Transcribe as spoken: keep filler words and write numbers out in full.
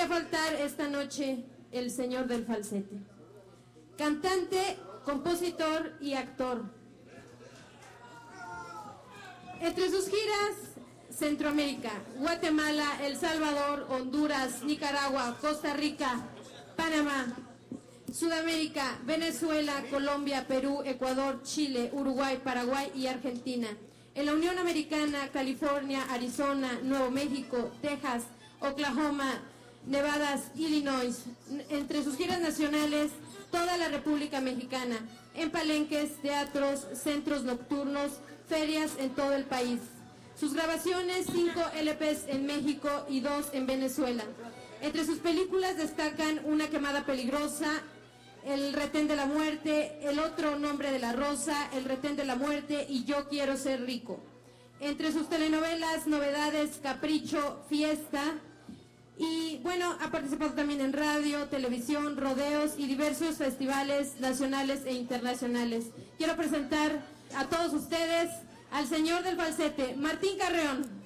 podía faltar esta noche el señor del falsete. Cantante, compositor y actor. Entre sus giras, Centroamérica, Guatemala, El Salvador, Honduras, Nicaragua, Costa Rica, Panamá, Sudamérica, Venezuela, Colombia, Perú, Ecuador, Chile, Uruguay, Paraguay y Argentina. En la Unión Americana, California, Arizona, Nuevo México, Texas, Oklahoma, Nevada, Illinois. Entre sus giras nacionales, toda la República Mexicana, en palenques, teatros, centros nocturnos, ferias en todo el país. Sus grabaciones, cinco L Pes en México y dos en Venezuela. Entre sus películas destacan Una quemada peligrosa, El retén de la muerte, El otro nombre de la rosa, El retén de la muerte y Yo quiero ser rico. Entre sus telenovelas, Novedades, Capricho, Fiesta. Y bueno, ha participado también en radio, televisión, rodeos y diversos festivales nacionales e internacionales. Quiero presentar a todos ustedes al señor del falsete, Martín Carreón.